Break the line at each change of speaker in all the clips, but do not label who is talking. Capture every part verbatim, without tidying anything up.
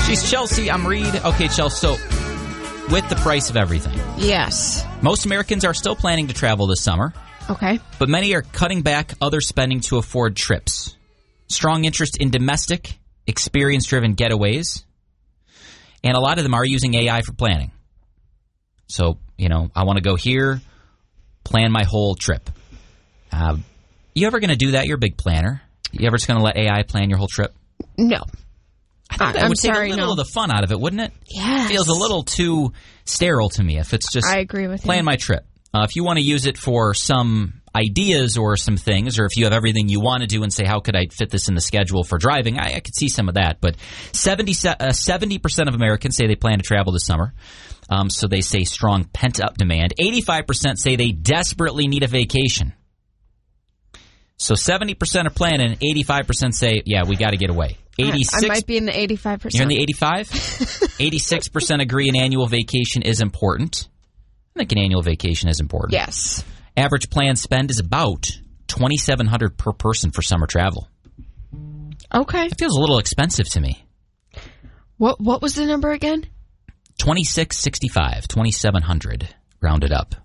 She's Chelsea. I'm Reed. Okay, Chelsea, so with the price of everything.
Yes.
Most Americans are still planning to travel this summer.
Okay.
But many are cutting back other spending to afford trips. Strong interest in domestic, experience-driven getaways. And a lot of them are using A I for planning. So, you know, I want to go here, plan my whole trip. Uh, you ever going to do that? You're a big planner. You ever just going to let A I plan your whole trip?
No.
I think that
I'm
would take
sorry,
a little
no.
of the fun out of it, wouldn't it?
Yes.
It feels a little too sterile to me if it's just
I agree with
plan
you.
my trip. Uh, if you want to use it for some ideas or some things, or if you have everything you want to do and say, how could I fit this in the schedule for driving, I, I could see some of that. But seventy, uh, seventy percent of Americans say they plan to travel this summer. Um, so they say strong pent-up demand. eighty-five percent say they desperately need a vacation. So seventy percent are planning, eighty-five percent say, yeah, we got to get away. eighty-six
I might be in the eighty-five percent.
You're in the eighty-five? eighty-six percent agree an annual vacation is important. I think an annual vacation is important.
Yes.
Average planned spend is about twenty-seven hundred dollars per person for summer travel.
Okay.
It feels a little expensive to me.
What What was the number again?
twenty-six sixty-five, twenty-seven hundred rounded up.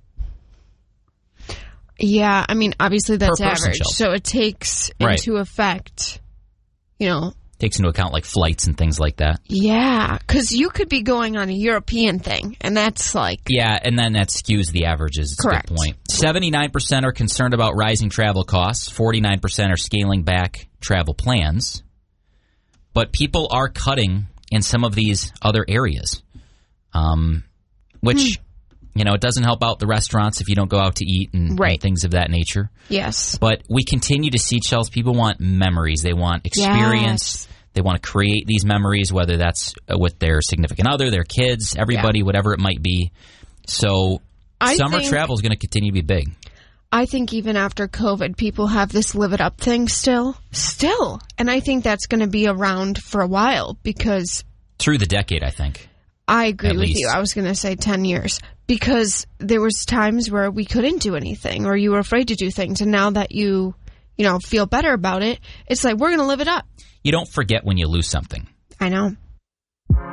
Yeah, I mean, obviously that's
Per person,
average.
Chelsea.
So it takes
Right.
into effect, you know.
Takes into account like flights and things like that.
Yeah, because you could be going on a European thing, and that's like.
Yeah, and then that skews the averages. It's
Correct.
a good point. seventy-nine percent are concerned about rising travel costs. forty-nine percent are scaling back travel plans. But people are cutting in some of these other areas, um, which,
Hmm.
you know, it doesn't help out the restaurants if you don't go out to eat and,
Right.
and things of that nature.
Yes.
But we continue to see, Chelsea, people want memories. They want experience.
Yes.
They want to create these memories, whether that's with their significant other, their kids, everybody,
Yeah.
whatever it might be. So
I
summer
think-
travel is going to continue to be big.
I think even after COVID, people have this live it up thing still. Still. And I think that's going to be around for a while because
Through the decade, I think.
I agree
At
with
least.
you. I was going to say ten years because there was times where we couldn't do anything or you were afraid to do things. And now that you, you know, feel better about it, it's like, we're going to live it up.
You don't forget when you lose something.
I know.